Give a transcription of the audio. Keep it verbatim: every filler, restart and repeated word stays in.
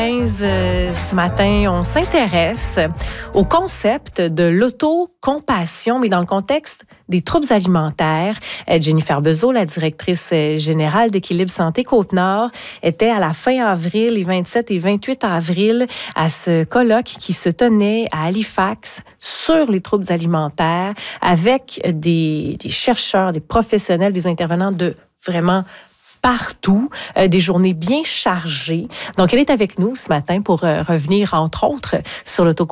Euh, ce matin, on s'intéresse au concept de l'autocompassion, mais dans le contexte des troubles alimentaires. Jennifer Bezeau, la directrice générale d'Équilibre Santé Côte-Nord, était à la fin avril, les vingt-sept et vingt-huit avril, à ce colloque qui se tenait à Halifax sur les troubles alimentaires avec des, des chercheurs, des professionnels, des intervenants de vraiment partout, euh, des journées bien chargées. Donc, elle est avec nous ce matin pour euh, revenir, entre autres, sur l'autocompassion.